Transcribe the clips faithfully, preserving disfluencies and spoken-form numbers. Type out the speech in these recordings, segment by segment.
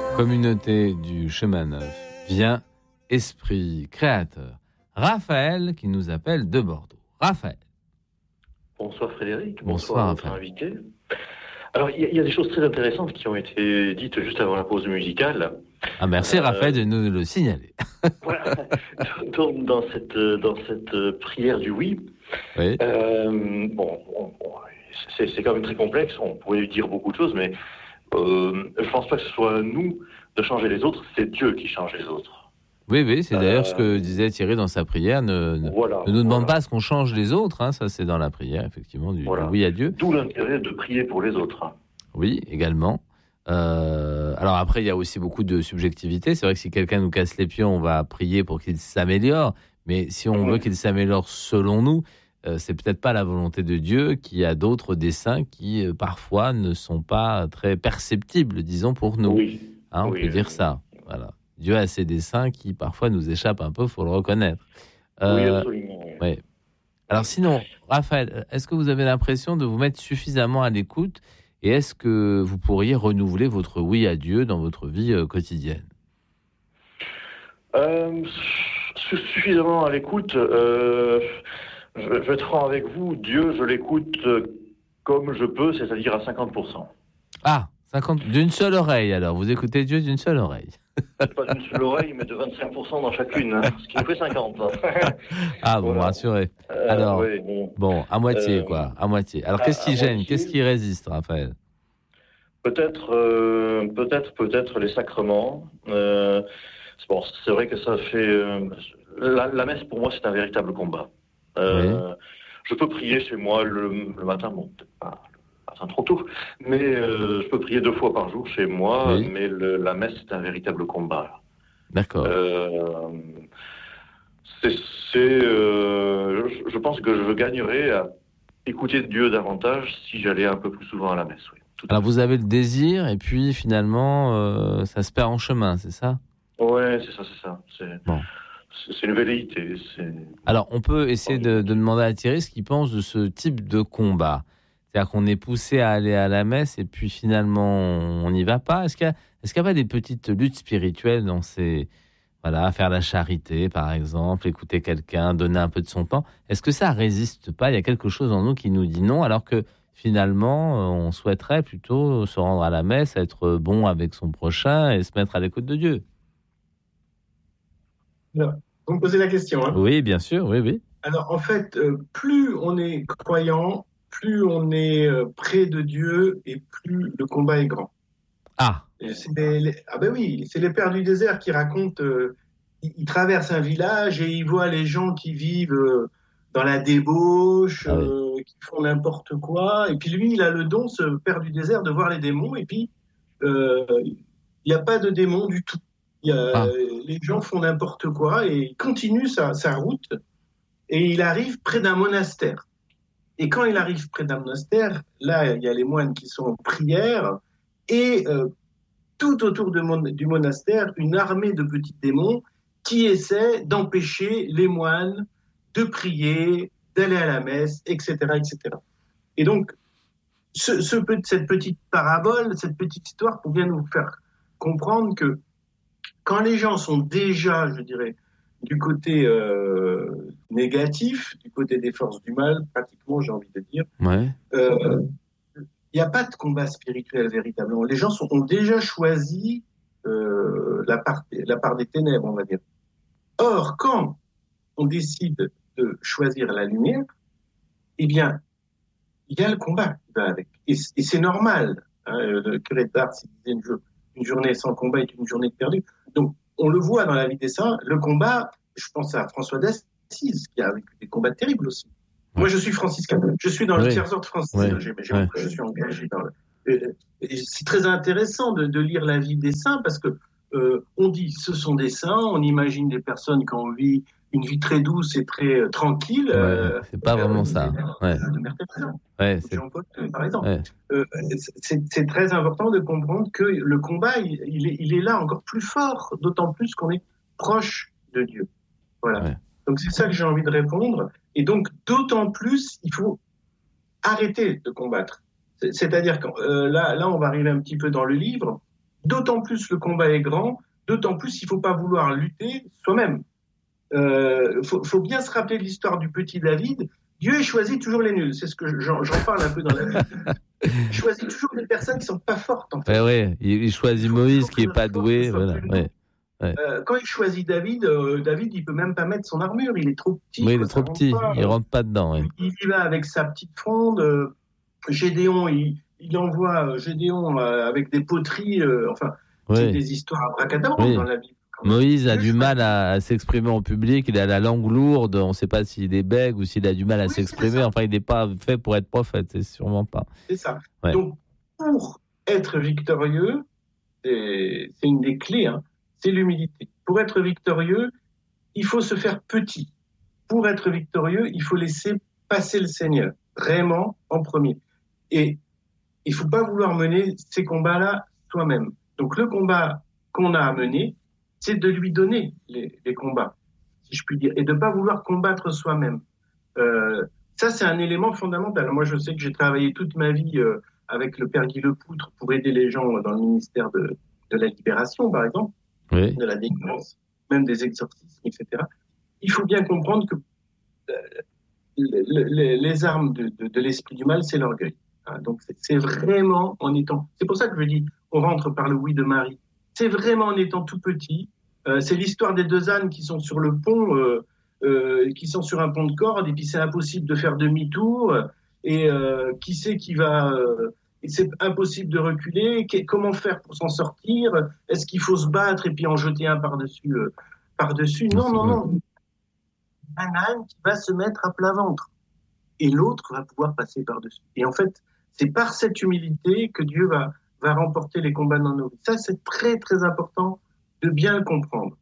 Communauté du chemin neuf, viens, esprit créateur. Raphaël qui nous appelle de Bordeaux. Raphaël. Bonsoir Frédéric, bonsoir, bonsoir à votre invité. Alors il y, y a des choses très intéressantes qui ont été dites juste avant la pause musicale. Ah merci euh, Raphaël de nous le signaler. Voilà. Donc, dans cette dans cette prière du oui, oui. Euh, bon, bon, bon c'est, c'est quand même très complexe. On pourrait dire beaucoup de choses, mais euh, je pense pas que ce soit à nous de changer les autres. C'est Dieu qui change les autres. Oui, oui, c'est d'ailleurs euh, ce que disait Thierry dans sa prière. Ne, ne, voilà, ne nous demande voilà. pas à ce qu'on change les autres. Hein, ça, c'est dans la prière, effectivement, du, voilà. du oui à Dieu. D'où l'intérêt de prier pour les autres. Oui, également. Euh, alors après, il y a aussi beaucoup de subjectivité. C'est vrai que si quelqu'un nous casse les pieds, on va prier pour qu'il s'améliore. Mais si on oui. veut qu'il s'améliore selon nous, euh, c'est peut-être pas la volonté de Dieu, qui a d'autres desseins qui euh, parfois ne sont pas très perceptibles, disons, pour nous. Oui. Hein, on oui, peut oui. dire ça. Voilà. Dieu a ses desseins qui parfois nous échappent un peu, il faut le reconnaître. Euh, oui, absolument. Oui. Ouais. Alors sinon, Raphaël, est-ce que vous avez l'impression de vous mettre suffisamment à l'écoute et est-ce que vous pourriez renouveler votre oui à Dieu dans votre vie euh, quotidienne ? euh, Suffisamment à l'écoute. Euh, je, je vais être franc avec vous. Dieu, je l'écoute comme je peux, c'est-à-dire à cinquante pour cent. Ah, cinquante d'une seule oreille alors. Vous écoutez Dieu d'une seule oreille. Pas d'une seule oreille, mais de vingt-cinq pour cent dans chacune, hein, ce qui nous fait cinquante. Ah, bon, voilà. Rassurez. Alors, euh, oui, bon, bon, à moitié, euh, quoi, à moitié. Alors, qu'est-ce qui gêne ? Moitié, qu'est-ce qui résiste, Raphaël ? Peut-être, euh, peut-être, peut-être les sacrements. Euh, c'est, bon, c'est vrai que ça fait... Euh, la, la messe, pour moi, c'est un véritable combat. Euh, oui. Je peux prier chez moi le, le matin, bon, peut-être pas... Enfin, trop tôt, mais euh, je peux prier deux fois par jour chez moi, oui. mais le, la messe, c'est un véritable combat. D'accord. Euh, c'est, c'est, euh, je, je pense que je gagnerais à écouter Dieu davantage si j'allais un peu plus souvent à la messe. Oui, alors, vous avez le désir, et puis finalement, euh, ça se perd en chemin, c'est ça ? Ouais, c'est ça, c'est ça. C'est, bon. c'est, c'est une velléité. C'est... Alors, on peut essayer de, de demander à Thierry ce qu'il pense de ce type de combat. C'est-à-dire qu'on est poussé à aller à la messe et puis finalement on n'y va pas. Est-ce qu'il y a, est-ce qu'il y a pas des petites luttes spirituelles dans ces, voilà, faire la charité par exemple, écouter quelqu'un, donner un peu de son temps. Est-ce que ça résiste pas ? Il y a quelque chose en nous qui nous dit non, alors que finalement on souhaiterait plutôt se rendre à la messe, être bon avec son prochain et se mettre à l'écoute de Dieu. Alors, vous me posez la question, hein ? Oui, bien sûr, oui, oui. Alors en fait, euh, plus on est croyant, plus on est près de Dieu et plus le combat est grand. Ah. C'est les, les, ah ben oui, c'est les pères du désert qui racontent. Euh, ils, ils traversent un village et ils voient les gens qui vivent euh, dans la débauche, ah oui. euh, qui font n'importe quoi. Et puis lui, il a le don, ce père du désert, de voir les démons. Et puis euh, il n'y a pas de démons du tout. Il y a, ah. Les gens font n'importe quoi et il continue sa, sa route. Et il arrive près d'un monastère. Et quand il arrive près d'un monastère, là, il y a les moines qui sont en prière, et euh, tout autour de mon, du monastère, une armée de petits démons qui essaient d'empêcher les moines de prier, d'aller à la messe, et cetera, et cetera. Et donc, ce, ce, cette petite parabole, cette petite histoire, pour bien nous faire comprendre que quand les gens sont déjà, je dirais, du côté euh, négatif, du côté des forces du mal, pratiquement, j'ai envie de dire, ouais. euh, il n'y a pas de combat spirituel véritablement. Les gens sont, ont déjà choisi euh, la, part, la part des ténèbres, on va dire. Or, quand on décide de choisir la lumière, eh bien, il y a le combat qui va avec. Et, et c'est normal. Hein, le curé de Ars disait une, une journée sans combat est une journée perdue. Donc, on le voit dans la vie des saints, le combat, je pense à François d'Assise, qui a vécu des combats terribles aussi. Ouais. Moi, je suis franciscain. Je suis dans oui. le tiers-ordre franciscain. Ouais. J'ai, j'ai, ouais. Je suis engagé dans le... Et c'est très intéressant de, de lire la vie des saints parce que euh, on dit ce sont des saints, on imagine des personnes qui ont vie, une vie très douce et très euh, tranquille. Ouais, euh, c'est pas euh, vraiment ça. Ouais. Ouais, c'est... Jean-Paul, par exemple. Ouais. Euh, c'est, c'est très important de comprendre que le combat, il, il, est, il est là encore plus fort, d'autant plus qu'on est proche de Dieu. Voilà. Ouais. Donc c'est ça que j'ai envie de répondre. Et donc d'autant plus, il faut arrêter de combattre. C'est, c'est-à-dire que euh, là, là, on va arriver un petit peu dans le livre. d'autant plus le combat est grand, d'autant plus il ne faut pas vouloir lutter soi-même. Il euh, faut, faut bien se rappeler de l'histoire du petit David. Dieu choisit toujours les nuls. C'est ce que j'en, j'en parle un peu dans la Bible. Il choisit toujours des personnes qui ne sont pas fortes. En fait. Ouais, ouais. Il, il choisit Moïse qui n'est pas doué. Voilà. Ouais. Ouais. Euh, quand il choisit David, euh, David, il peut même pas mettre son armure. Il est trop petit. Oui, quoi, il est trop petit. Pas, il rentre pas dedans. Ouais. Il, il y va avec sa petite fronde. Euh, Gédéon, il, il envoie Gédéon euh, avec des poteries. Euh, enfin, oui. C'est des histoires abracadabra oui. dans la Bible. Moïse a du mal à, à s'exprimer en public, il a la langue lourde, on ne sait pas s'il est bègue ou s'il a du mal à oui, s'exprimer, enfin il n'est pas fait pour être prophète, c'est sûrement pas. C'est ça. Ouais. Donc pour être victorieux, c'est, c'est une des clés, hein, c'est l'humilité. Pour être victorieux, il faut se faire petit. Pour être victorieux, il faut laisser passer le Seigneur, vraiment en premier. Et il ne faut pas vouloir mener ces combats-là soi-même. Donc le combat qu'on a à mener, c'est de lui donner les, les combats, si je puis dire, et de ne pas vouloir combattre soi-même. Euh, ça, c'est un élément fondamental. Moi, je sais que j'ai travaillé toute ma vie euh, avec le Père Guy Lepoutre pour aider les gens dans le ministère de, de la libération, par exemple, oui. de la délivrance, même des exorcismes, et cetera. Il faut bien comprendre que euh, le, le, les armes de, de, de l'esprit du mal, c'est l'orgueil. Hein, donc, c'est, c'est vraiment en étant... C'est pour ça que je dis, on rentre par le oui de Marie. C'est vraiment en étant tout petit. Euh, c'est l'histoire des deux ânes qui sont sur le pont, euh, euh, qui sont sur un pont de corde, et puis c'est impossible de faire demi-tour. Et euh, qui sait qui va... Euh, et c'est impossible de reculer. Qu- comment faire pour s'en sortir? Est-ce qu'il faut se battre et puis en jeter un par-dessus euh, par-dessus? Non, non, non. Un âne qui va se mettre à plat ventre. Et l'autre va pouvoir passer par-dessus. Et en fait, c'est par cette humilité que Dieu va... va remporter les combats dans nos vies. Ça, c'est très, très important de bien le comprendre.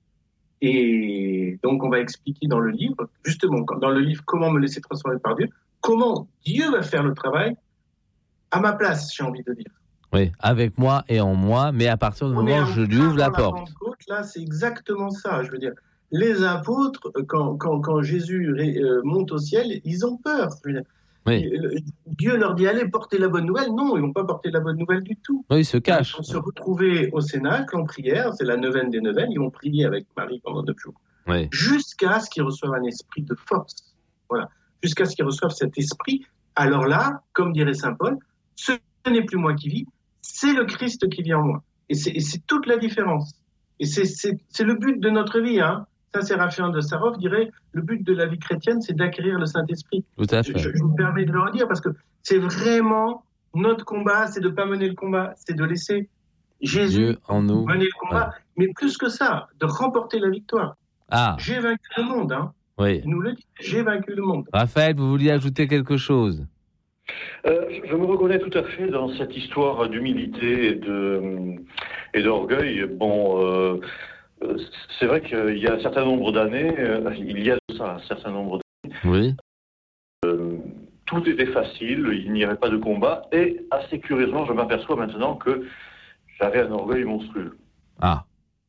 Et donc, on va expliquer dans le livre, justement, dans le livre « Comment me laisser transformer par Dieu », comment Dieu va faire le travail à ma place, j'ai envie de dire. Oui, avec moi et en moi, mais à partir du on moment où je lui ouvre la porte. La là, c'est exactement ça, je veux dire. Les apôtres, quand, quand, quand Jésus monte au ciel, ils ont peur, je veux dire. Oui. Dieu leur dit allez porter la bonne nouvelle. Non, ils vont pas porter la bonne nouvelle du tout. Oui, ils se cachent. Ils vont se retrouver au Cénacle en prière, c'est la neuvaine des neuvaines. Ils vont prier avec Marie pendant neuf jours, oui. jusqu'à ce qu'ils reçoivent un esprit de force. Voilà, jusqu'à ce qu'ils reçoivent cet esprit. Alors là, comme dirait saint Paul, ce n'est plus moi qui vis, c'est le Christ qui vit en moi. Et c'est, et c'est toute la différence. Et c'est, c'est, c'est le but de notre vie, hein. Saint Séraphin de Sarov dirait le but de la vie chrétienne, c'est d'acquérir le Saint-Esprit. Tout à fait. Je, je me permets de le redire parce que c'est vraiment notre combat, c'est de ne pas mener le combat, c'est de laisser Jésus Dieu en nous mener le combat. Ouais. Mais plus que ça, de remporter la victoire. Ah. J'ai vaincu le monde, hein. Oui. Il nous le dit, j'ai vaincu le monde. Raphaël, vous vouliez ajouter quelque chose? Euh, je me reconnais tout à fait dans cette histoire d'humilité et, de, et d'orgueil. Bon. Euh, C'est vrai qu'il y a un certain nombre d'années, euh, il y a de ça un certain nombre d'années, oui. euh, tout était facile, il n'y avait pas de combat, et assez curieusement, je m'aperçois maintenant que j'avais un orgueil monstrueux. Ah.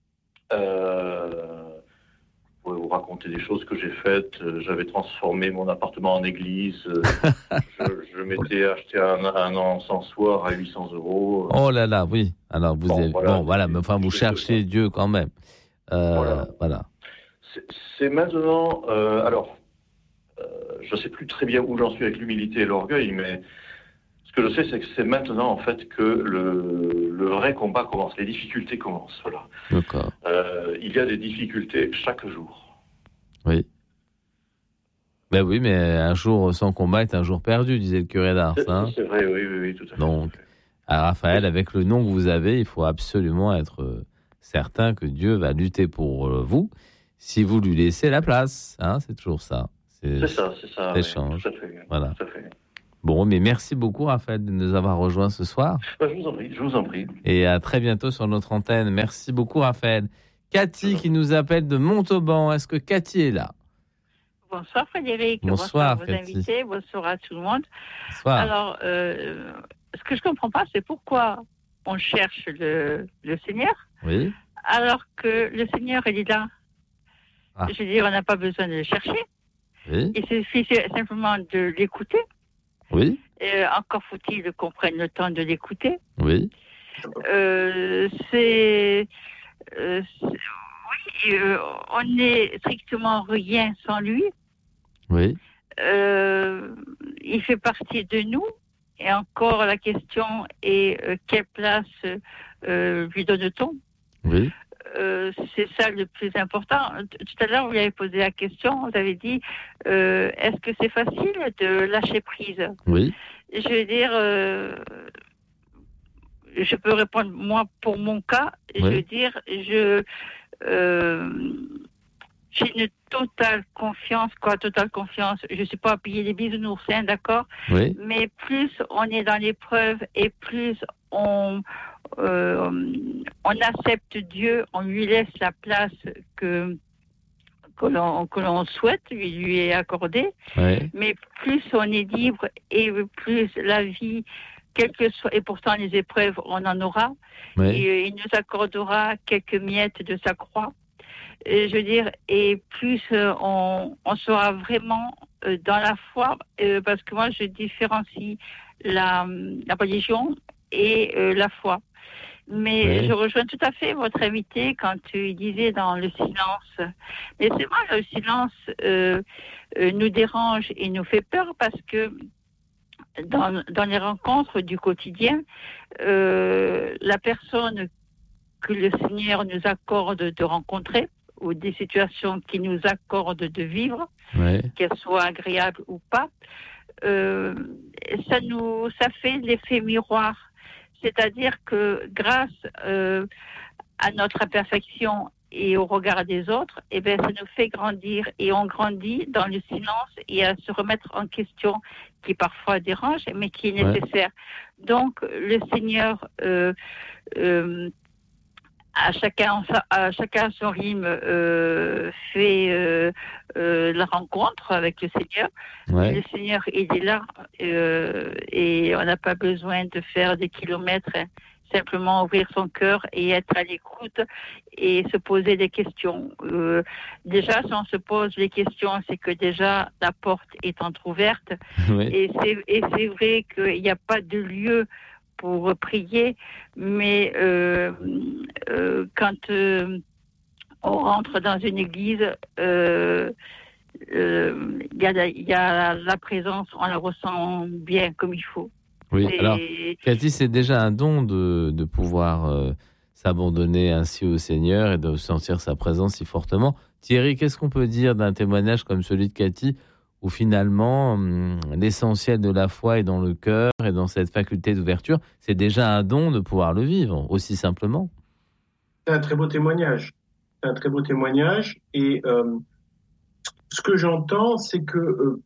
Euh, je pourrais vous raconter des choses que j'ai faites. J'avais transformé mon appartement en église. je, je m'étais acheté un, un encensoir à huit cents euros. Oh là là, oui. Alors vous bon, avez... voilà, bon, voilà, mais enfin vous cherchez Dieu quand même. Euh, voilà. voilà. C'est, c'est maintenant. Euh, alors, euh, je ne sais plus très bien où j'en suis avec l'humilité et l'orgueil, mais ce que je sais, c'est que c'est maintenant en fait que le, le vrai combat commence, les difficultés commencent. Voilà. D'accord. Euh, il y a des difficultés chaque jour. Oui. Ben oui, mais un jour sans combat est un jour perdu, disait le curé d'Ars. C'est, hein. c'est vrai, oui, oui, oui, tout à fait. Donc, à Raphaël, avec le nom que vous avez, il faut absolument être certain que Dieu va lutter pour vous si vous lui laissez la place. Hein, c'est toujours ça. C'est, c'est ça, c'est ça. L'échange. Oui, tout à fait. Voilà. Tout à fait. Bon, mais merci beaucoup, Raphaël, de nous avoir rejoints ce soir. Ben, je vous en prie, je vous en prie. Et à très bientôt sur notre antenne. Merci beaucoup, Raphaël. Cathy qui nous appelle de Montauban. Est-ce que Cathy est là? Bonsoir Frédéric. Bonsoir, bonsoir à vos invités. Bonsoir à tout le monde. Bonsoir. Alors, euh, ce que je ne comprends pas, c'est pourquoi on cherche le, le Seigneur, oui. alors que le Seigneur, il est là. Ah. Je veux dire, on n'a pas besoin de le chercher. Oui. Il suffit simplement de l'écouter. Oui. Et encore faut-il qu'on prenne le temps de l'écouter. Oui. Euh, c'est, euh, c'est- oui, euh, on n'est strictement rien sans lui. Oui. Euh, il fait partie de nous. Et encore, la question est euh, quelle place euh, lui donne-t-on? Oui. Euh, c'est ça le plus important. Tout à l'heure, vous avez posé la question, vous avez dit, euh, est-ce que c'est facile de lâcher prise? Oui. Je veux dire, euh, je peux répondre, moi, pour mon cas, Oui. je veux dire, je, euh, j'ai une totale confiance, quoi, totale confiance. Je ne suis pas à payer des bisounours, hein, d'accord? Oui. Mais plus on est dans l'épreuve et plus on, euh, on accepte Dieu, on lui laisse la place que, que, l'on, que l'on souhaite lui, lui accorder. Oui. Mais plus on est libre et plus la vie, quelles que soient, et pourtant les épreuves, on en aura. Oui. Et il nous accordera quelques miettes de sa croix. Et je veux dire, et plus euh, on, on sera vraiment euh, dans la foi, euh, parce que moi je différencie la, la religion et euh, la foi. Mais Oui. je rejoins tout à fait votre invité quand il disait dans le silence. Mais c'est vrai, le silence euh, euh, nous dérange et nous fait peur parce que dans, dans les rencontres du quotidien, euh, la personne que le Seigneur nous accorde de rencontrer, ou des situations qu'il nous accorde de vivre, Oui. qu'elles soient agréables ou pas, euh, ça nous, ça fait l'effet miroir. C'est-à-dire que grâce euh, à notre imperfection et au regard des autres, eh bien, ça nous fait grandir et on grandit dans le silence et à se remettre en question qui parfois dérange, mais qui est nécessaire. Ouais. Donc, le Seigneur euh, euh, à chacun, à chacun son rythme euh, fait euh, euh, la rencontre avec le Seigneur. Ouais. Le Seigneur, il est là euh, et on n'a pas besoin de faire des kilomètres, hein. Simplement ouvrir son cœur et être à l'écoute et se poser des questions. Euh, déjà, si on se pose les questions, c'est que déjà la porte est entrouverte. Oui. Et c'est, et c'est vrai qu'il n'y a pas de lieu pour prier, mais euh, euh, quand euh, on rentre dans une église, euh, euh, y a, y a la présence, on la ressent bien comme il faut. Oui, c'est... alors, Cathy, c'est déjà un don de, de pouvoir euh, s'abandonner ainsi au Seigneur et de sentir sa présence si fortement. Thierry, qu'est-ce qu'on peut dire d'un témoignage comme celui de Cathy, où finalement, hum, l'essentiel de la foi est dans le cœur et dans cette faculté d'ouverture? C'est déjà un don de pouvoir le vivre, aussi simplement. C'est un très beau témoignage. C'est un très beau témoignage. Et euh, ce que j'entends, c'est que euh,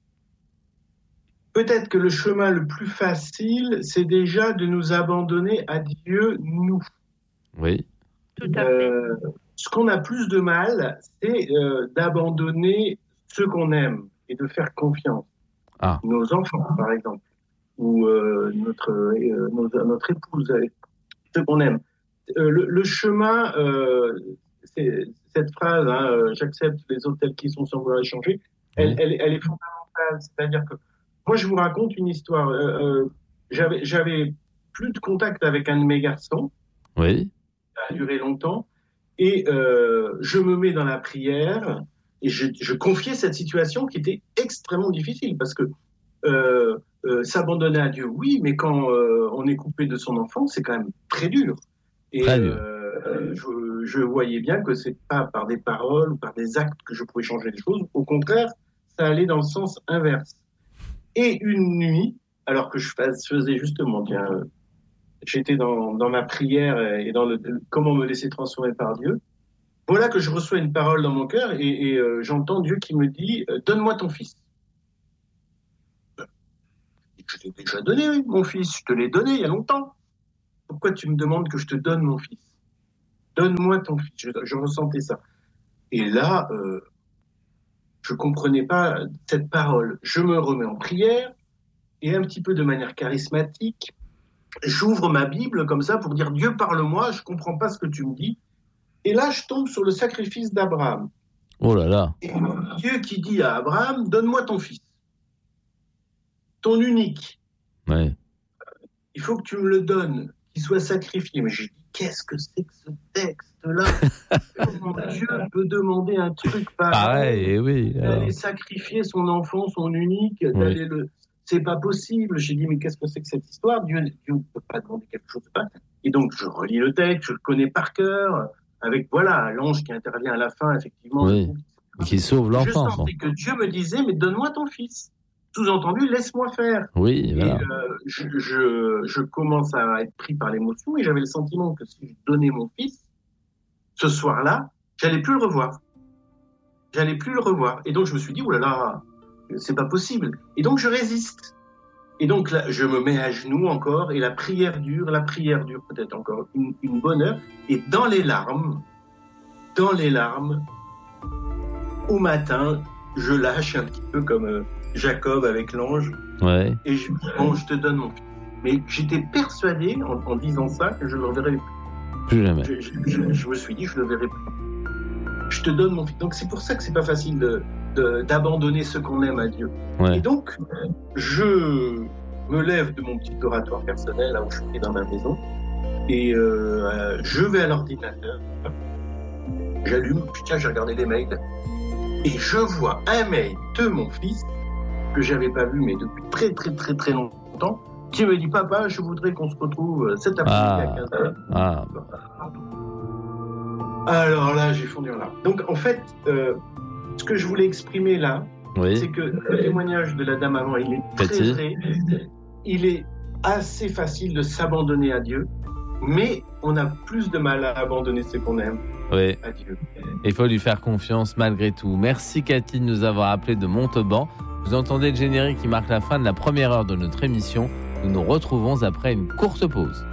peut-être que le chemin le plus facile, c'est déjà de nous abandonner à Dieu, nous. Oui. Tout à euh, fait. Ce qu'on a plus de mal, c'est euh, d'abandonner ceux qu'on aime et de faire confiance. Ah. Nos enfants, par exemple, ou euh, notre, euh, notre, notre épouse, ceux qu'on aime. Euh, le, le chemin, euh, c'est, cette phrase, hein, euh, j'accepte les autres tels qu'ils sont sans vouloir les changer, elle, Oui. elle, elle est fondamentale. C'est-à-dire que moi, je vous raconte une histoire. Euh, euh, j'avais, j'avais plus de contact avec un de mes garçons. Oui. Ça a duré longtemps. Et euh, je me mets dans la prière et je, je confiais cette situation qui était extrêmement difficile parce que euh, euh, s'abandonner à Dieu, oui, mais quand euh, on est coupé de son enfant, c'est quand même très dur. Et très dur. Euh, je, je voyais bien que c'est pas par des paroles ou par des actes que je pouvais changer les choses. Au contraire, ça allait dans le sens inverse. Et une nuit, alors que je faisais justement, tiens, j'étais dans, dans ma prière et dans le, comment me laisser transformer par Dieu. Voilà que je reçois une parole dans mon cœur et, et euh, j'entends Dieu qui me dit euh, « Donne-moi ton fils ». Je t'ai déjà donné, mon fils, je te l'ai donné il y a longtemps. Pourquoi tu me demandes que je te donne mon fils? Donne-moi ton fils. Je, je ressentais ça. Et là, euh, je comprenais pas cette parole. Je me remets en prière et un petit peu de manière charismatique, j'ouvre ma Bible comme ça pour dire Dieu parle-moi, je comprends pas ce que tu me dis. Et là, je tombe sur le sacrifice d'Abraham. Oh là là. Et Dieu qui dit à Abraham, donne-moi ton fils, ton unique. Ouais. Il faut que tu me le donnes, qu'il soit sacrifié. Mais j'ai dit, qu'est-ce que c'est que ce texte-là? Comment Dieu peut demander un truc pareil? Pareil, oui. D'aller Alors... sacrifier son enfant, son unique, d'aller oui. le... C'est pas possible. J'ai dit, mais qu'est-ce que c'est que cette histoire? Dieu, Dieu ne peut pas demander quelque chose de pas. Et donc, je relis le texte, je le connais par cœur, avec, voilà, l'ange qui intervient à la fin, effectivement. Oui. Qui sauve l'enfant. Je sentais que Dieu me disait, mais donne-moi ton fils. Sous-entendu, laisse-moi faire. Oui, voilà. Et euh, je, je, je commence à être pris par l'émotion et j'avais le sentiment que si je donnais mon fils, ce soir-là, j'allais plus le revoir. J'allais plus le revoir. Et donc, je me suis dit, oh là là, c'est pas possible. Et donc, je résiste. Et donc, là, je me mets à genoux encore et la prière dure, la prière dure peut-être encore une, une bonne heure. Et dans les larmes, dans les larmes, au matin, je lâche un petit peu comme euh, Jacob avec l'ange. Ouais. Et je dis, bon, je te donne mon fils. Mais j'étais persuadé, en, en disant ça, que je ne le reverrai plus. Plus jamais. Je, je, je, je me suis dit, je ne le verrai plus. Je te donne mon fils. Donc, c'est pour ça que c'est pas facile de, de, d'abandonner ce qu'on aime à Dieu. Ouais. Et donc, je me lève de mon petit oratoire personnel, là où je suis dans ma maison, et euh, je vais à l'ordinateur, j'allume, putain, j'ai regardé les mails, et je vois un mail de mon fils, que j'avais pas vu, mais depuis très, très, très, très longtemps, qui me dit, papa, je voudrais qu'on se retrouve cet après-midi ah. à quinze heures. Ah. Alors là, j'ai fondu en larmes. Donc, en fait, euh, ce que je voulais exprimer là, oui. c'est que le témoignage de la dame avant, il est très Petit. vrai. Il est assez facile de s'abandonner à Dieu, mais on a plus de mal à abandonner ce qu'on aime oui. à Dieu. Il faut lui faire confiance malgré tout. Merci Cathy de nous avoir appelé de Montauban. Vous entendez le générique qui marque la fin de la première heure de notre émission. Nous nous retrouvons après une courte pause.